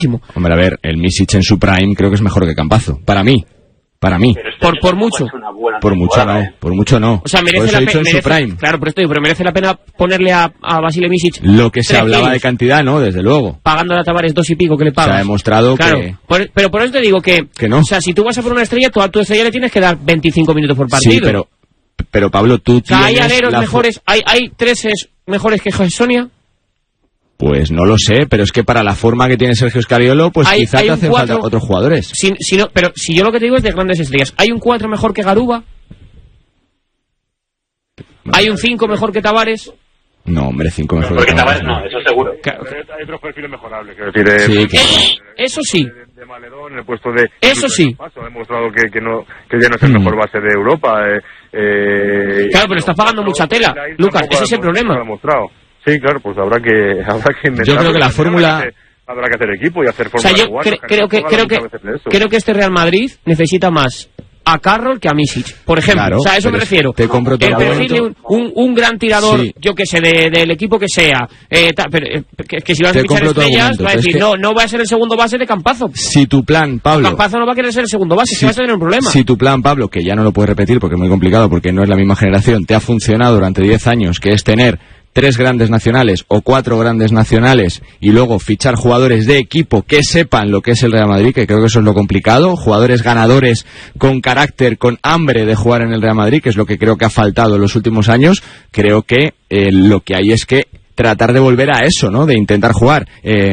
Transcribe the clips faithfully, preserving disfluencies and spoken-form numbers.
Hombre, a ver, el Misic en su prime creo que es mejor que Campazzo, para mí. Para mí. Por, por mucho. Por mucho no, por mucho no. O sea, merece la pena. Merece, claro, pero estoy, pero merece la pena ponerle a, a Vasile Misic. Lo que se hablaba kilos, de cantidad, ¿no? Desde luego. Pagando a Tavares dos y pico que le pagas. Se ha demostrado claro, que. Por, pero por eso te digo que. Que no. O sea, si tú vas a por una estrella, tú a tu estrella le tienes que dar veinticinco minutos por partido. Sí, pero. Pero Pablo, tú o sea, tienes. ¿hay aleros mejores? ¿Hay, hay treses mejores que Sonia? Pues no lo sé, pero es que para la forma que tiene Sergio Scariolo, pues hay, quizá hay te hacen cuatro, falta otros jugadores. Si, si no, pero si yo lo que te digo es de grandes estrellas. ¿Hay un cuatro mejor que Garuba? No, ¿Hay un cinco mejor que Tavares? No, hombre, cinco mejor que Tavares. No, eso seguro. Claro. Hay otros perfiles mejorables. Quiero decir, sí, eh, que... eso, eso sí. De, de Maledón, en el puesto de... Eso sí. Paso, ha demostrado que, que, no, que ya no es el mm. mejor base de Europa. Eh, eh, claro, pero está pagando mucha tela. Lucas, ese es el problema. Lo ha demostrado. Sí, claro, pues habrá que habrá que inventar. Yo creo que la fórmula habrá que hacer equipo y hacer fórmula. O sea, yo cre creo que creo que creo que este Real Madrid necesita más a Carroll que a Misic, por ejemplo. Claro, o sea, a eso me refiero. Te compro todo el perfil de un, un, un gran tirador, sí. yo que sé, de, del equipo que sea. Eh, ta, pero, eh, que, que si vas a fichar estrellas, va a decir, no, no va a ser el segundo base de Campazzo. Si tu plan, Pablo... Campazzo no va a querer ser el segundo base, si, si vas a tener un problema. Si tu plan, Pablo, que ya no lo puedes repetir porque es muy complicado, porque no es la misma generación, te ha funcionado durante diez años, que es tener tres grandes nacionales o cuatro grandes nacionales y luego fichar jugadores de equipo que sepan lo que es el Real Madrid, que creo que eso es lo complicado, jugadores ganadores con carácter, con hambre de jugar en el Real Madrid, que es lo que creo que ha faltado en los últimos años. Creo que eh, lo que hay es que tratar de volver a eso, ¿no? De intentar jugar,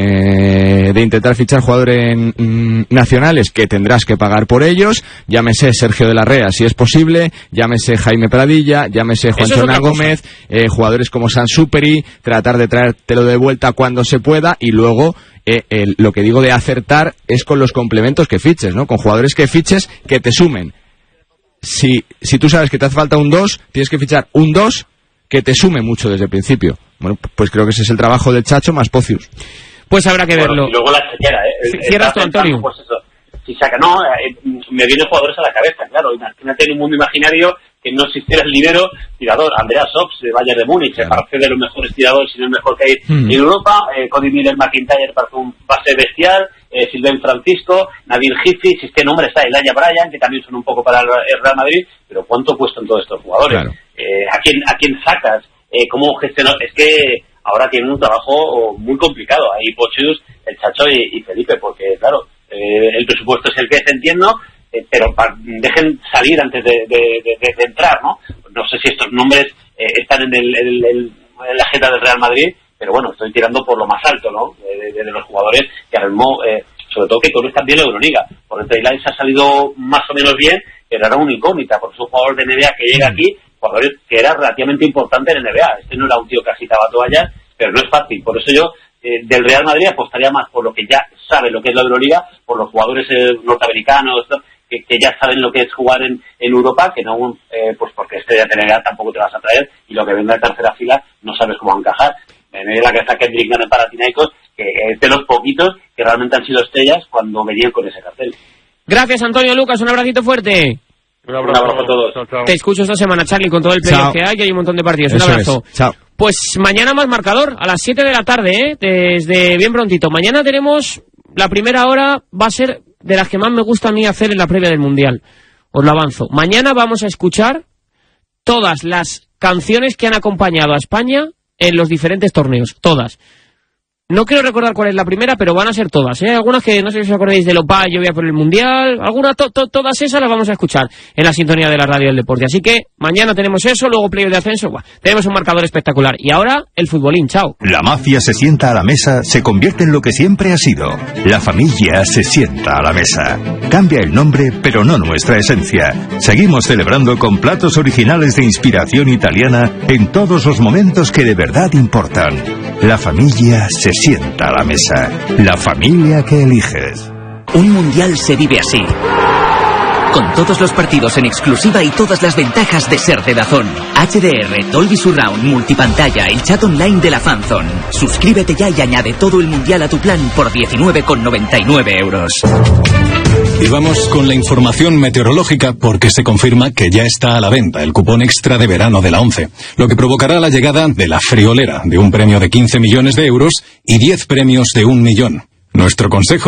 eh, de intentar fichar jugadores mm, nacionales que tendrás que pagar por ellos, llámese Sergio de la Rea si es posible, llámese Jaime Pradilla, llámese Juan Chona Gómez, eh, jugadores como Sansuperi, tratar de traértelo de vuelta cuando se pueda y luego eh, el, lo que digo de acertar es con los complementos que fiches, ¿no? Con jugadores que fiches que te sumen. Si, si tú sabes que te hace falta un dos, tienes que fichar un dos que te sume mucho desde el principio. Bueno, pues creo que ese es el trabajo del Chacho más Pocius. Pues habrá que verlo. Bueno, y luego la chequera, ¿eh? Cierras tú, Antonio. Pues eso, si saca, no, eh, me vienen jugadores a la cabeza, claro. Imagínate en un mundo imaginario que no existiera el libero tirador. Andreas Ops, de Bayern de Múnich, claro. Parece de los mejores tiradores, si no el mejor que hay mm. en Europa. Eh, Cody Miller McIntyre parece un base bestial. Eh, Silven Francisco, Nadir Hifi, si este nombre está Elijah Bryan, que también son un poco para el Real Madrid. Pero ¿cuánto cuestan todos estos jugadores? Claro. Eh, ¿a quién, a quién sacas? Eh, ¿Cómo gestionar? Es que ahora tienen un trabajo muy complicado. Ahí Pocius, el Chacho y, y Felipe, porque claro, eh, el presupuesto es el que es, entiendo, eh, pero pa, dejen salir antes de, de, de, de, de entrar, ¿no? No sé si estos nombres eh, están en, el, el, el, en la agenda del Real Madrid, pero bueno, estoy tirando por lo más alto, ¿no? De, de, de los jugadores que ahora mismo, eh, sobre todo que todos están bien en la Euroliga. Por el Trey se ha salido más o menos bien, pero era una incógnita, por su jugador de N B A que llega aquí, jugadores que era relativamente importante en N B A. Este no era un tío que agitaba toallas, pero no es fácil. Por eso yo eh, del Real Madrid apostaría más por lo que ya sabe lo que es la Euroliga, por los jugadores eh, norteamericanos que, que ya saben lo que es jugar en, en Europa, que no eh, pues porque este de N B A tampoco te vas a traer y lo que venga de tercera fila no sabes cómo encajar. En la que está Kendrick Nunn en Panathinaikos, que es de los poquitos que realmente han sido estrellas cuando venían con ese cartel. Gracias, Antonio. Lucas, un abracito fuerte. Un abrazo, un abrazo a todos. Chao, chao. Te escucho esta semana, Charlie, con todo el playoff que hay, que hay un montón de partidos. Eso un abrazo. Es. Chao. Pues mañana más marcador, a las siete de la tarde, ¿eh? Desde bien prontito. Mañana tenemos, la primera hora va a ser de las que más me gusta a mí hacer en la previa del Mundial. Os lo avanzo. Mañana vamos a escuchar todas las canciones que han acompañado a España en los diferentes torneos. Todas. No quiero recordar cuál es la primera, pero van a ser todas, ¿eh? Algunas que no sé si os acordáis de Lopa, yo voy a por el Mundial. Algunas, to, to, todas esas las vamos a escuchar en la sintonía de la radio del deporte. Así que mañana tenemos eso, luego playoff de ascenso. Buah, tenemos un marcador espectacular. Y ahora el futbolín. Chao. La mafia se sienta a la mesa, se convierte en lo que siempre ha sido. La familia se sienta a la mesa. Cambia el nombre, pero no nuestra esencia. Seguimos celebrando con platos originales de inspiración italiana en todos los momentos que de verdad importan. La familia se sienta a la mesa. La familia que eliges. Un mundial se vive así. Con todos los partidos en exclusiva y todas las ventajas de ser de DAZN. H D R, Dolby Surround, multipantalla, el chat online de la Fanzone. Suscríbete ya y añade todo el mundial a tu plan por diecinueve con noventa y nueve euros. Y vamos con la información meteorológica porque se confirma que ya está a la venta el cupón extra de verano de la ONCE, lo que provocará la llegada de la friolera de un premio de quince millones de euros y diez premios de un millón. Nuestro consejo